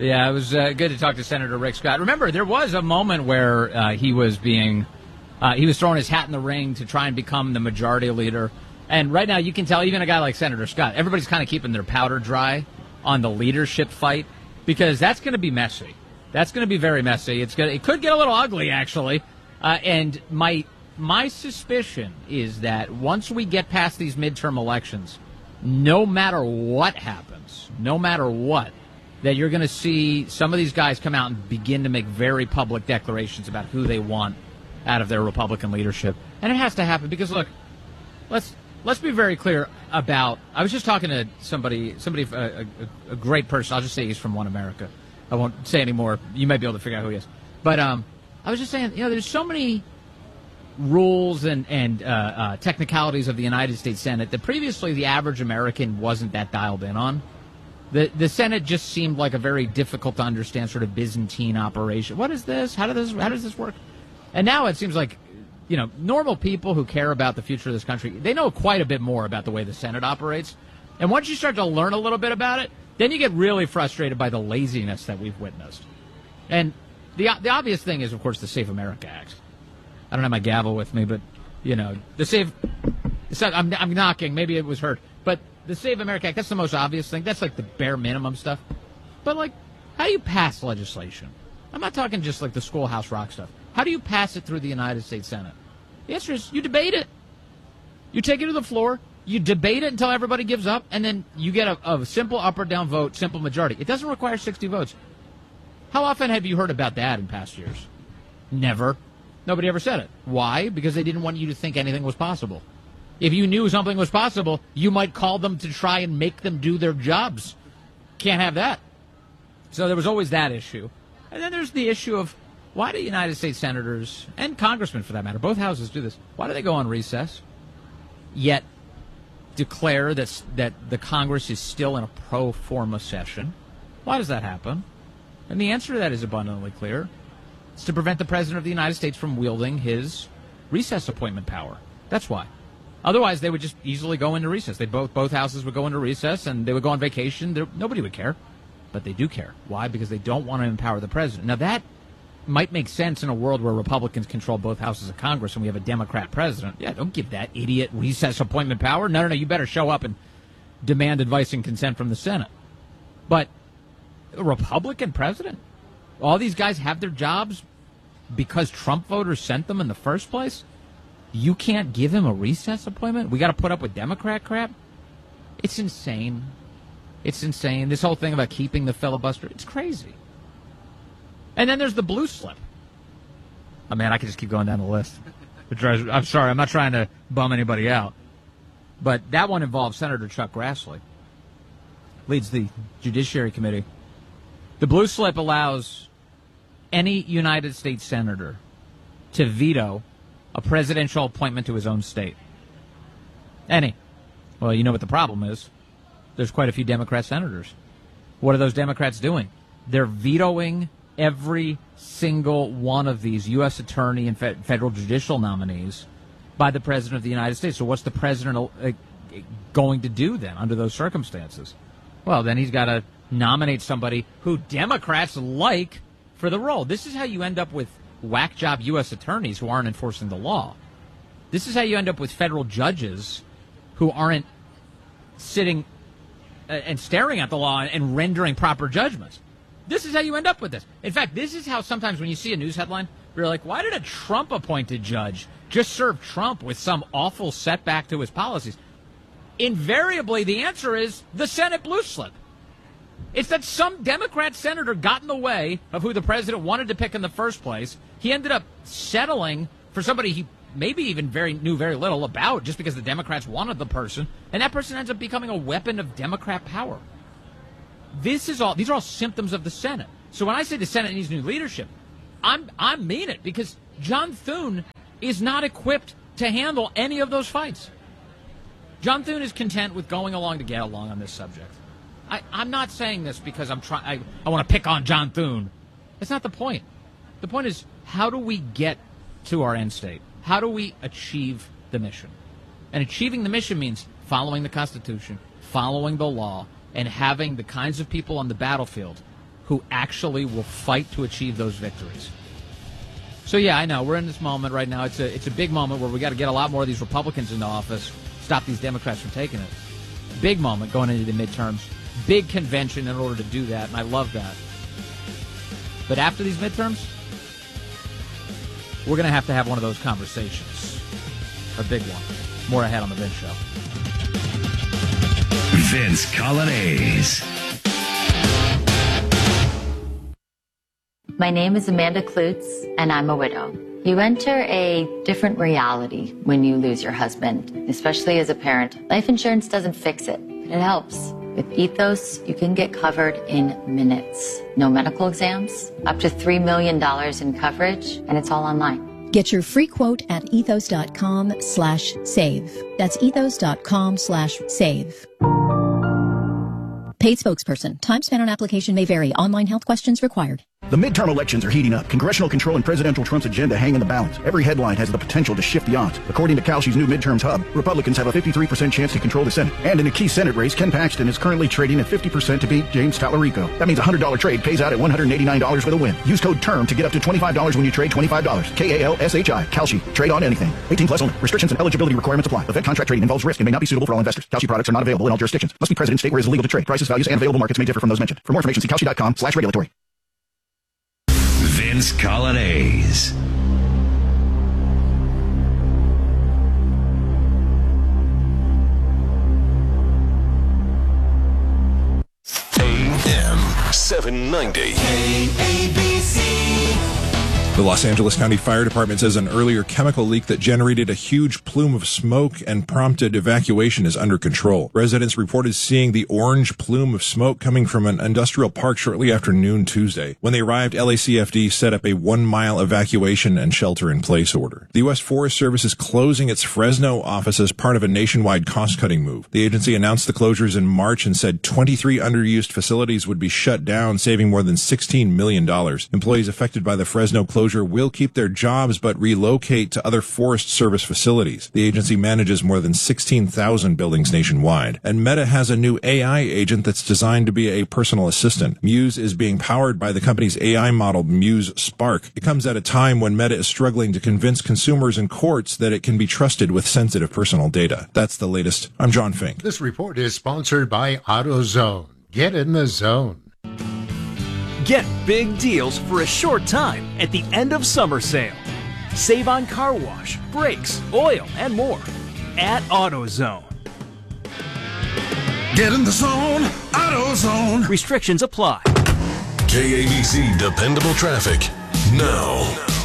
Yeah, it was good to talk to Senator Rick Scott. Remember, there was a moment where he was throwing his hat in the ring to try and become the majority leader. And right now, you can tell even a guy like Senator Scott, everybody's kind of keeping their powder dry on the leadership fight because that's going to be messy. That's going to be very messy. It could get a little ugly, actually. And my suspicion is that once we get past these midterm elections, no matter what happens, no matter what, that you're going to see some of these guys come out and begin to make very public declarations about who they want out of their Republican leadership. And it has to happen because, look, let's be very clear about, I was just talking to somebody, a great person. I'll just say he's from One America. I won't say any more. You might be able to figure out who he is. But I was just saying, there's so many rules and technicalities of the United States Senate that previously the average American wasn't that dialed in on. The Senate just seemed like a very difficult to understand sort of Byzantine operation. What is this? How does this work? And now it seems like, normal people who care about the future of this country, they know quite a bit more about the way the Senate operates. And once you start to learn a little bit about it, then you get really frustrated by the laziness that we've witnessed. And the obvious thing is, of course, the Safe America Act. I don't have my gavel with me, but, the Safe... I'm knocking. Maybe it was heard. But the Save America Act, that's the most obvious thing. That's like the bare minimum stuff. But, how do you pass legislation? I'm not talking just like the Schoolhouse Rock stuff. How do you pass it through the United States Senate? The answer is you debate it. You take it to the floor, you debate it until everybody gives up, and then you get a simple up or down vote, simple majority. It doesn't require 60 votes. How often have you heard about that in past years? Never. Nobody ever said it. Why? Because they didn't want you to think anything was possible. If you knew something was possible, you might call them to try and make them do their jobs. Can't have that. So there was always that issue. And then there's the issue of why do United States senators, and congressmen for that matter, both houses do this, why do they go on recess, yet declare that the Congress is still in a pro forma session? Why does that happen? And the answer to that is abundantly clear. It's to prevent the President of the United States from wielding his recess appointment power. That's why. Otherwise, they would just easily go into recess. Both houses would go into recess, and they would go on vacation. Nobody would care. But they do care. Why? Because they don't want to empower the president. Now, that might make sense in a world where Republicans control both houses of Congress and we have a Democrat president. Yeah, don't give that idiot recess appointment power. No, you better show up and demand advice and consent from the Senate. But a Republican president? All these guys have their jobs because Trump voters sent them in the first place? You can't give him a recess appointment? We got to put up with Democrat crap? It's insane. It's insane. This whole thing about keeping the filibuster, it's crazy. And then there's the blue slip. Oh, man, I could just keep going down the list. I'm sorry, I'm not trying to bum anybody out. But that one involves Senator Chuck Grassley. Leads the Judiciary Committee. The blue slip allows any United States senator to veto a presidential appointment to his own state. Any. Well, you know what the problem is. There's quite a few Democrat senators. What are those Democrats doing? They're vetoing every single one of these U.S. attorney and federal judicial nominees by the President of the United States. So what's the President going to do then under those circumstances? Well, then he's got to nominate somebody who Democrats like for the role. This is how you end up with whack job U.S. attorneys who aren't enforcing the law. This is how you end up with federal judges who aren't sitting and staring at the law and rendering proper judgments. This is how you end up with this. In fact, this is how sometimes when you see a news headline, you're like, why did a Trump-appointed judge just serve Trump with some awful setback to his policies? Invariably, the answer is the Senate blue slip. It's that some Democrat senator got in the way of who the president wanted to pick in the first place. He ended up settling for somebody he maybe even knew very little about just because the Democrats wanted the person, and that person ends up becoming a weapon of Democrat power. These are all symptoms of the Senate. So when I say the Senate needs new leadership, I mean it, because John Thune is not equipped to handle any of those fights. John Thune is content with going along to get along on this subject. I'm not saying this because I want to pick on John Thune. That's not the point. The point is, how do we get to our end state? How do we achieve the mission? And achieving the mission means following the Constitution, following the law, and having the kinds of people on the battlefield who actually will fight to achieve those victories. So, yeah, I know. We're in this moment right now. It's a big moment where we got to get a lot more of these Republicans into office, stop these Democrats from taking it. Big moment going into the midterms. Big convention in order to do that, and I love that. But after these midterms, we're going to have one of those conversations. A big one. More ahead on the Vince Show. Vince Coglianese. My name is Amanda Klutz, and I'm a widow. You enter a different reality when you lose your husband, especially as a parent. Life insurance doesn't fix it, but it helps. With Ethos, you can get covered in minutes. No medical exams, up to $3 million in coverage, and it's all online. Get your free quote at ethos.com/save. That's ethos.com/save. Paid spokesperson. Time spent on application may vary. Online health questions required. The midterm elections are heating up. Congressional control and presidential Trump's agenda hang in the balance. Every headline has the potential to shift the odds. According to Kalshi's new midterms hub, Republicans have a 53% chance to control the Senate. And in a key Senate race, Ken Paxton is currently trading at 50% to beat James Tallarico. That means a $100 trade pays out at $189 for the win. Use code TERM to get up to $25 when you trade $25. KALSHI. Kalshi. Trade on anything. 18 plus only. Restrictions and eligibility requirements apply. Event contract trading involves risk and may not be suitable for all investors. Kalshi products are not available in all jurisdictions. Must be present in state where it is illegal to trade. Prices, values, and available markets may differ from those mentioned. For more information, see Kalshi.com/regulatory. Vince Coglianese. AM 790. KABC. The Los Angeles County Fire Department says an earlier chemical leak that generated a huge plume of smoke and prompted evacuation is under control. Residents reported seeing the orange plume of smoke coming from an industrial park shortly after noon Tuesday. When they arrived, LACFD set up a 1-mile evacuation and shelter-in-place order. The U.S. Forest Service is closing its Fresno office as part of a nationwide cost-cutting move. The agency announced the closures in March and said 23 underused facilities would be shut down, saving more than $16 million. Employees affected by the Fresno closure will keep their jobs but relocate to other Forest Service facilities. The agency manages more than 16,000 buildings nationwide. And Meta has a new AI agent that's designed to be a personal assistant. Muse is being powered by the company's AI model, Muse Spark. It comes at a time when Meta is struggling to convince consumers and courts that it can be trusted with sensitive personal data. That's the latest. I'm John Fink. This report is sponsored by AutoZone. Get in the zone. Get big deals for a short time at the end of summer sale. Save on car wash, brakes, oil, and more at AutoZone. Get in the zone. AutoZone. Restrictions apply. KABC Dependable Traffic now.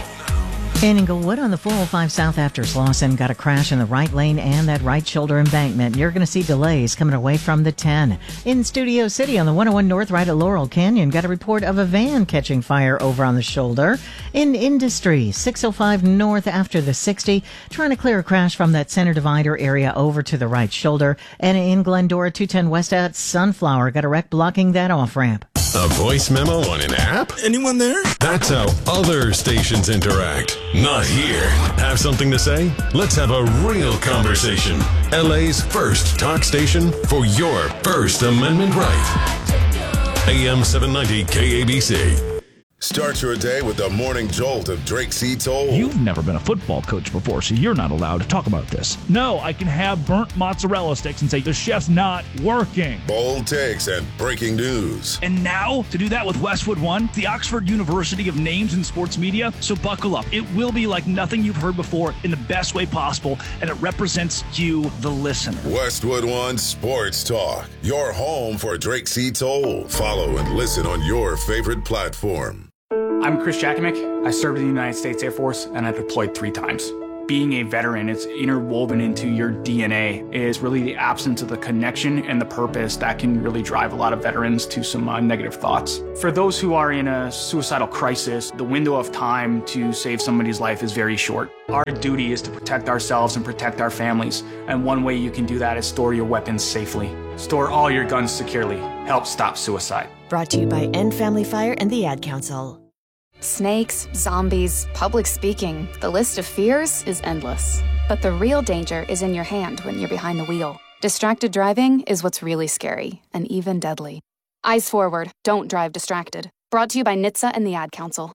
In Inglewood on the 405 South after Slauson, got a crash in the right lane and that right shoulder embankment. You're going to see delays coming away from the 10. In Studio City on the 101 North right at Laurel Canyon, got a report of a van catching fire over on the shoulder. In Industry, 605 North after the 60, trying to clear a crash from that center divider area over to the right shoulder. And in Glendora, 210 West at Sunflower, got a wreck blocking that off-ramp. A voice memo on an app? Anyone there? That's how other stations interact. Not here. Have something to say? Let's have a real conversation. LA's first talk station for your First Amendment right. AM 790 KABC. Start your day with the morning jolt of Drake C. Toll. You've never been a football coach before, so you're not allowed to talk about this. No, I can have burnt mozzarella sticks and say the chef's not working. Bold takes and breaking news. And now, to do that with Westwood One, the Oxford University of names in sports media, so buckle up. It will be like nothing you've heard before in the best way possible, and it represents you, the listener. Westwood One Sports Talk, your home for Drake C. Toll. Follow and listen on your favorite platform. I'm Chris Jakimick. I served in the United States Air Force, and I deployed 3 times. Being a veteran, it's interwoven into your DNA. It is really the absence of the connection and the purpose that can really drive a lot of veterans to some negative thoughts. For those who are in a suicidal crisis, the window of time to save somebody's life is very short. Our duty is to protect ourselves and protect our families, and one way you can do that is store your weapons safely. Store all your guns securely. Help stop suicide. Brought to you by End Family Fire and the Ad Council. Snakes, zombies, public speaking. The list of fears is endless. But the real danger is in your hand when you're behind the wheel. Distracted driving is what's really scary and even deadly. Eyes forward. Don't drive distracted. Brought to you by NHTSA and the Ad Council.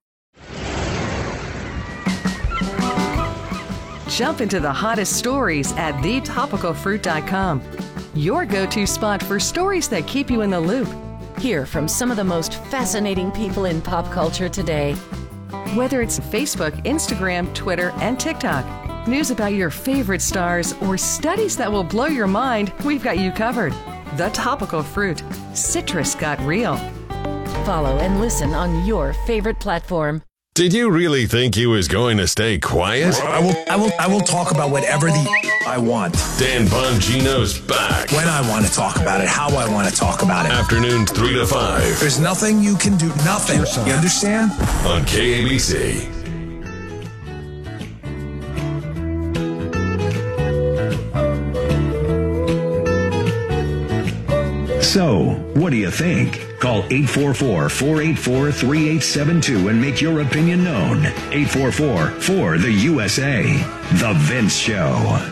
Jump into the hottest stories at thetopicalfruit.com. Your go-to spot for stories that keep you in the loop. Hear from some of the most fascinating people in pop culture today. Whether it's Facebook, Instagram, Twitter, and TikTok, news about your favorite stars, or studies that will blow your mind, we've got you covered. The Topical Fruit. Citrus got real. Follow and listen on your favorite platform. Did you really think he was going to stay quiet? I will talk about whatever I want. Dan Bongino's back. When I want to talk about it, how I want to talk about it. Afternoons 3 to 5. There's nothing you can do. Nothing. You understand? On KABC. So, what do you think? Call 844-484-3872 and make your opinion known. 844-4-THE-USA. The Vince Show.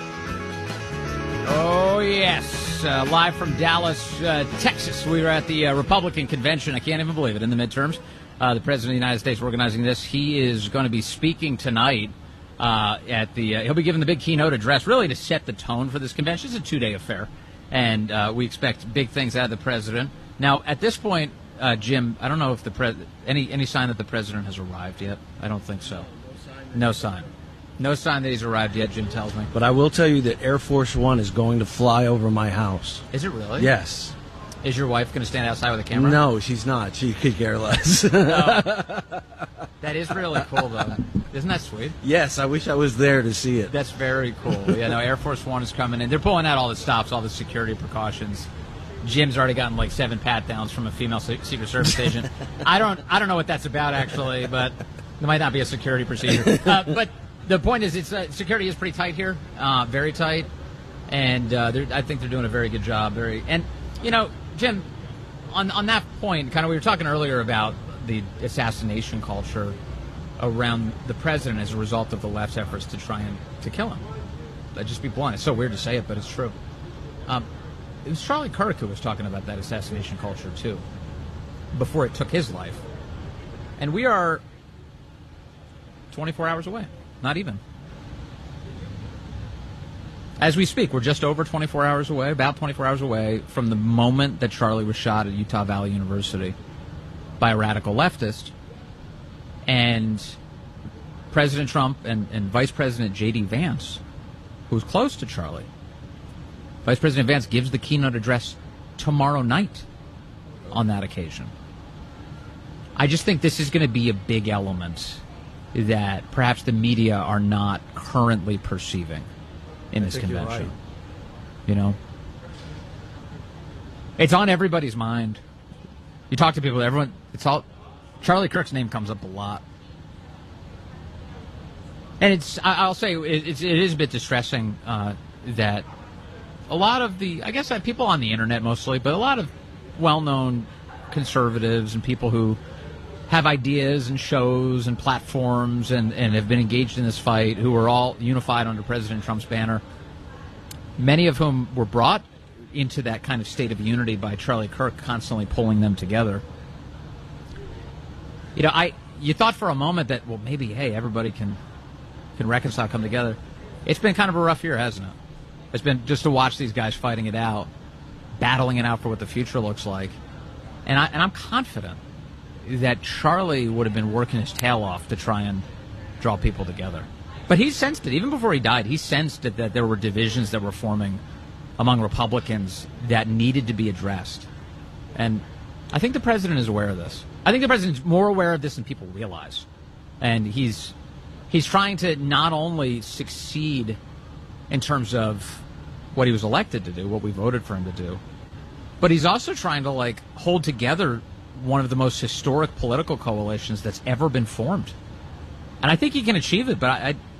Oh, yes. Live from Dallas, Texas. We were at the Republican convention. I can't even believe it. In the midterms. The President of the United States organizing this. He is going to be speaking tonight at the... he'll be giving the big keynote address, really to set the tone for this convention. It's a 2-day affair. And we expect big things out of the president. Now, at this point, Jim, I don't know if any sign that the president has arrived yet. I don't think so. No sign. No sign that he's arrived yet, Jim tells me. But I will tell you that Air Force One is going to fly over my house. Is it really? Yes. Is your wife going to stand outside with a camera? No, she's not. She could care less. That is really cool, though. Isn't that sweet? Yes, I wish I was there to see it. That's very cool. Yeah, no, Air Force One is coming in. They're pulling out all the stops, all the security precautions. Jim's already gotten like 7 pat-downs from a female Secret Service agent. I don't know what that's about, actually, but it might not be a security procedure. But the point is, security is pretty tight here, very tight, and I think they're doing a very good job. And, you know, Jim, on that point, kind of we were talking earlier about the assassination culture around the president as a result of the left's efforts to try and to kill him. I'd just be blunt. It's so weird to say it, but it's true. It was Charlie Kirk who was talking about that assassination culture, too, before it took his life. And we are 24 hours away. Not even. As we speak, we're just over 24 hours away, about 24 hours away from the moment that Charlie was shot at Utah Valley University by a radical leftist. And President Trump and Vice President J.D. Vance, who's close to Charlie, Vice President Vance gives the keynote address tomorrow night on that occasion. I just think this is going to be a big element that perhaps the media are not currently perceiving in this convention. You're right. You know? It's on everybody's mind. You talk to people, everyone, Charlie Kirk's name comes up a lot. And I'll say, it is a bit distressing that a lot of people on the internet mostly, but a lot of well-known conservatives and people who have ideas and shows and platforms and have been engaged in this fight, who are all unified under President Trump's banner, many of whom were brought into that kind of state of unity by Charlie Kirk constantly pulling them together. You know, you thought for a moment that, well, maybe, hey, everybody can reconcile, come together. It's been kind of a rough year, hasn't it? It's been just to watch these guys fighting it out, battling it out for what the future looks like. And I'm confident that Charlie would have been working his tail off to try and draw people together. But he sensed it. Even before he died, he sensed that there were divisions that were forming among Republicans that needed to be addressed. And I think the president is aware of this. I think the president's more aware of this than people realize. And he's trying to not only succeed in terms of what he was elected to do, what we voted for him to do, but he's also trying to hold together one of the most historic political coalitions that's ever been formed. And I think he can achieve it, but